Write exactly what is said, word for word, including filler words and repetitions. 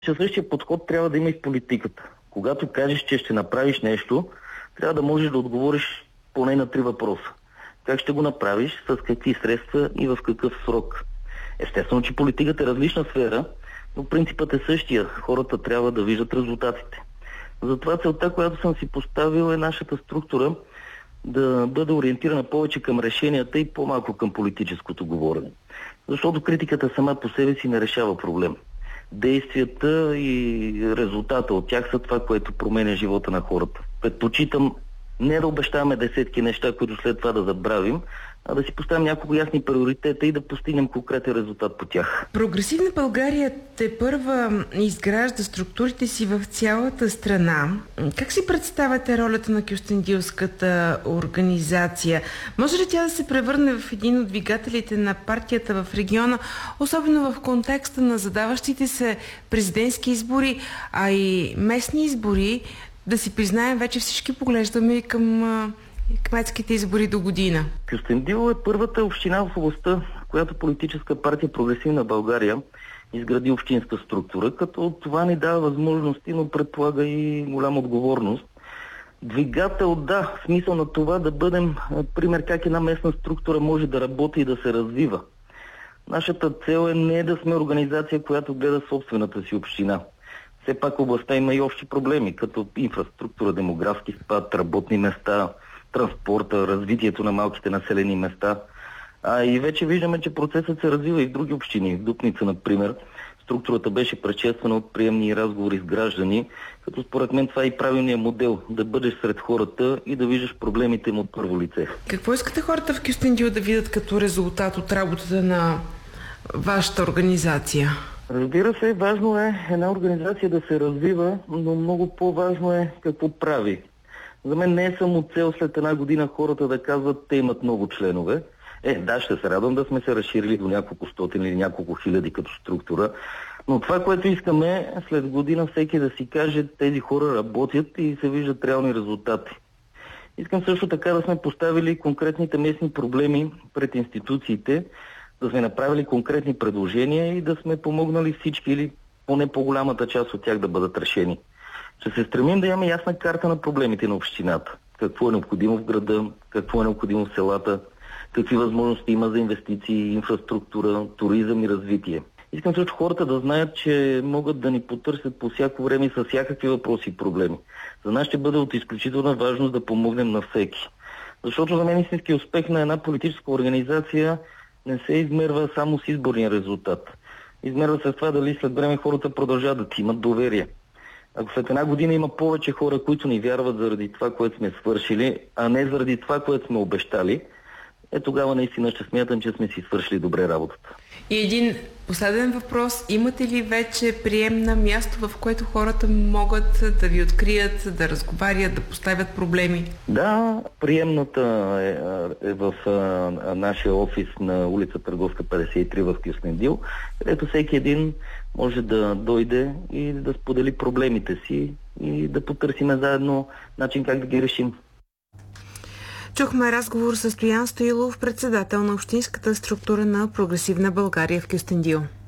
Че същия подход трябва да има и в политиката. Когато кажеш, че ще направиш нещо, трябва да можеш да отговориш поне на три въпроса. Как ще го направиш, с какви средства и в какъв срок. Естествено, че политиката е различна сфера, но принципът е същия. Хората трябва да виждат резултатите. Затова целта, която съм си поставил, е нашата структура да бъде ориентирана повече към решенията и по-малко към политическото говорене. Защото критиката сама по себе си не решава проблем. Действията и резултата от тях са това, което променя живота на хората. Предпочитам не да обещаваме десетки неща, които след това да забравим, а да си поставим няколко ясни приоритета и да постигнем конкретен резултат по тях. Прогресивна България тепърва изгражда структурите си в цялата страна. Как си представяте ролята на кюстендилската организация? Може ли тя да се превърне в един от двигателите на партията в региона, особено в контекста на задаващите се президентски избори, а и местни избори? Да си признаем, вече всички поглеждаме и към а, кметските избори до година. Кюстендил е първата община в областта, която политическа партия Прогресивна България изгради общинска структура, като това ни дава възможности, но предполага и голяма отговорност. Двигател, да, смисъл на това да бъдем пример как една местна структура може да работи и да се развива. Нашата цел е не да сме организация, която гледа собствената си община. Все пак областта има и общи проблеми, като инфраструктура, демографски спад, работни места, транспорта, развитието на малките населени места. А и вече виждаме, че процесът се развива и в други общини. В Дупница, например, структурата беше предшествана от приемни разговори с граждани, като според мен това е и правилният модел, да бъдеш сред хората и да виждаш проблемите им от първо лице. Какво искате хората в Кюстендил да видят като резултат от работата на вашата организация? Разбира се, важно е една организация да се развива, но много по-важно е какво прави. За мен не е само цел след една година хората да казват, те имат много членове. Е, да, ще се радвам да сме се разширили до няколко стотин или няколко хиляди като структура, но това, което искаме след година всеки да си каже, тези хора работят и се виждат реални резултати. Искам също така да сме поставили конкретните местни проблеми пред институциите, да сме направили конкретни предложения и да сме помогнали всички или поне по-голямата част от тях да бъдат решени. Ще се стремим да имаме ясна карта на проблемите на общината. Какво е необходимо в града, какво е необходимо в селата, какви възможности има за инвестиции, инфраструктура, туризъм и развитие. Искам също хората да знаят, че могат да ни потърсят по всяко време и с всякакви въпроси и проблеми. За нас ще бъде от изключителна важност да помогнем на всеки. Защото за мен истински успех на една политическа организация не се измерва само с изборния резултат. Измерва се с това дали след време хората продължават да ти имат доверие. Ако след една година има повече хора, които ни вярват заради това, което сме свършили, а не заради това, което сме обещали, е тогава наистина ще смятам, че сме си свършили добре работата. И един последен въпрос. Имате ли вече прием на място, в което хората могат да ви открият, да разговарят, да поставят проблеми? Да, приемната е, е в а, нашия офис на улица Търговска петдесет и три в Кюстендил, където всеки един може да дойде и да сподели проблемите си и да потърсим заедно начин как да ги решим. Чухме разговор с Стоян Стоилов, председател на общинската структура на Прогресивна България в Кюстендил.